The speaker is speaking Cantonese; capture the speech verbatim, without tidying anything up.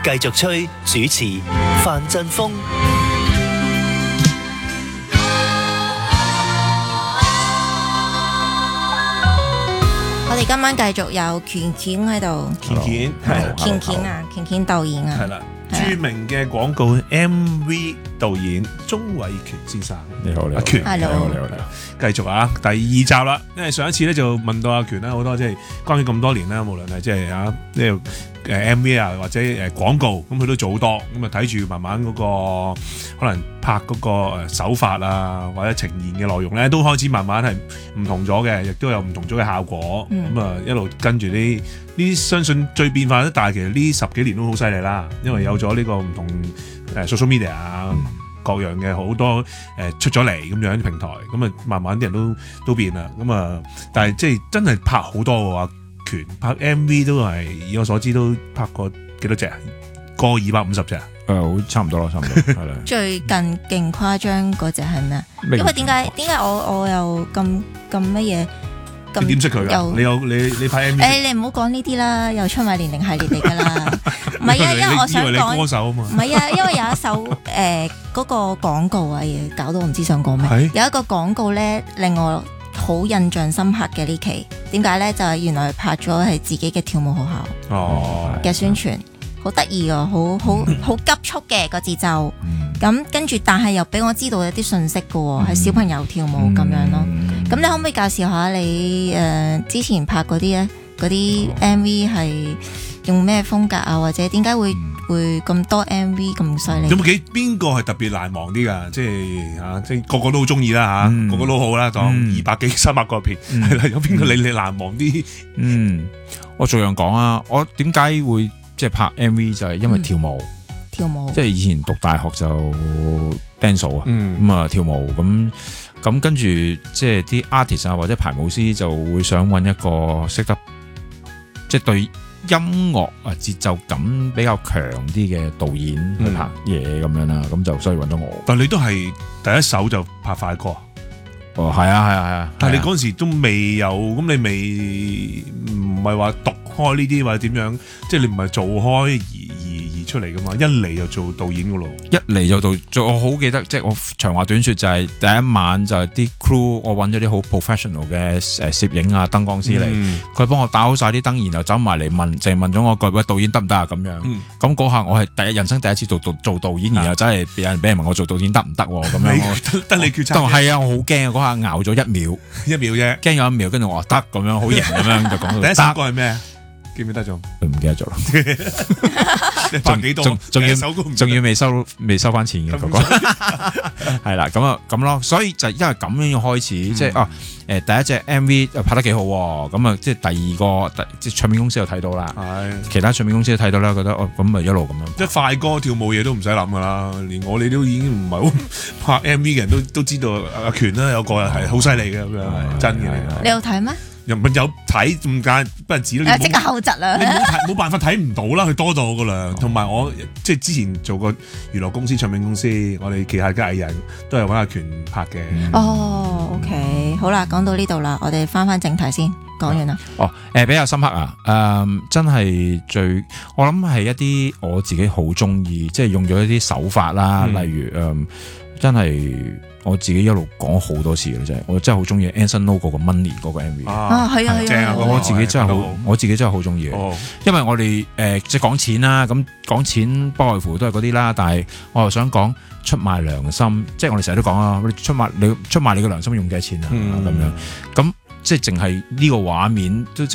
繼續吹，主持范振鋒。 我哋今晚繼續有權健喺度， 權健係權健啊，權健導演啊， 係啦，著名嘅廣告 M V 導演鍾偉權先生， 你好，你好， 阿權， 你好，你好，你好， 繼續啊，第二集啦，因為上一次咧就問到阿權啦，好多即係關於咁多年啦，無論係即係啊呢個誒 M V 啊或者誒廣告，咁佢都做好多，咁啊睇住慢慢嗰個可能拍嗰個誒手法啊或者呈現嘅內容咧，都開始慢慢係唔同咗嘅，亦都有唔同咗嘅效果，咁啊一路跟住啲呢，相信最變化咧，但係其實呢十幾年都好犀利啦，因為有咗呢個唔同誒 social media 啊。各樣嘅好多誒、呃、出咗嚟咁樣平台，咁啊慢慢啲人都都變啦，咁啊但係即係真係拍好多嘅話，權拍 M V 都係以我所知都拍過幾多隻啊？過二百五十隻啊？ 誒，好差唔多咯，差唔多係啦。 最近勁誇張嗰隻係咩？因為點解點解我我又咁咁乜嘢？ 你點識佢㗎？你有你你拍 M V？ 誒，你唔好講呢啲啦，又出埋年齡系列嚟㗎啦。唔係啊，因為我想講， 以為你歌手啊嘛。 唔係啊，因為有一首誒嗰個廣告啊，搞到我唔知想講咩。有一個廣告咧，令我好印象深刻嘅呢期。點解咧？就係原來拍咗係自己嘅跳舞學校嘅宣傳，好得意啊，好好好急促嘅個節奏。咁跟住，但係又俾我知道有啲信息嘅喎，係小朋友跳舞咁樣咯。咁你可唔可以介紹下你誒之前拍嗰啲咧，嗰啲 M V 係用咩風格啊？或者點解會會咁多 M V 咁犀利？ 有冇幾邊個係特別難忘啲㗎？即係嚇，即係個個都好中意啦嚇，個個都好啦，當二百幾三百個片係啦。有邊個你你難忘啲？ 嗯，我逐樣講啊。我點解會即係拍 M V 就係因為跳舞。 跳舞， 即係以前讀大學就 dance 啊，咁啊跳舞咁咁跟住即係啲 artist 啊或者排舞師就會想揾一個識得即係對音樂啊節奏感比較強啲嘅導演去拍嘢咁樣啦，咁就所以揾到我。 但係你都係第一首就拍快歌。 哦，係啊，係啊，係啊！ 但係你嗰陣時都未有，咁你未唔係話讀開呢啲或者點樣，即係你唔係做開而而而出嚟噶嘛？一嚟就做導演噶咯， 一嚟就做做，我好記得，即係我長話短説就係第一晚就係啲 crew，我揾咗啲好 professional 嘅誒攝影啊燈光師嚟，佢、嗯、幫我打好晒啲燈，然後走埋嚟問，淨係問咗我句喂導演得唔得啊咁樣。咁嗰下我係第一人生第一次做做做導演，然後真係有人俾人問我做導演得唔得喎咁樣。 得你決策。 係啊，我好驚啊！嗰下熬咗一秒， 一秒啫， 驚咗一秒，跟住我話得咁樣，好型咁樣就講到。 第一首歌係咩？記唔記得咗？ 唔記得咗啦。 你拍幾多？ 仲要仲要未收未收翻錢嘅嗰個。係啦，咁啊咁咯，所以就因為咁樣要開始，即係啊誒第一隻 M V 拍得幾好，咁啊即係第二個即係唱片公司又睇到啦，其他唱片公司都睇到啦，覺得哦咁咪一路咁樣。 即係快歌跳舞嘢都唔使諗噶啦，連我哋都已經唔係好拍 M V 嘅人都都知道阿權啦，有個人係好犀利嘅咁樣，真嘅。 你有睇咩？ 又唔有睇咁解，不人指啦。 即刻後窒啦！ 你冇睇冇辦法睇唔到啦，佢多到噶啦。同埋我即係之前做過娛樂公司、唱片公司，我哋旗下嘅藝人都係揾阿權拍嘅。 哦，OK，好啦，講到呢度啦，我哋翻翻正題先，講完啦。 哦，誒比較深刻啊，誒真係最我諗係一啲我自己好中意，即係用咗一啲手法啦，例如誒真係。我自己一路講好多次嘅真係，我真係好中意 Anson Lo 嗰個 Money 嗰個 M V 啊，係啊， 正啊！ 我自己真係好，我自己真係好中意嘅，因為我哋誒即係講錢啦，咁講錢不外乎都係嗰啲啦，但係我又想講出賣良心，即係我哋成日都講啊，出賣你出賣你嘅良心用幾多錢啊咁樣，咁即係淨係呢個畫面都。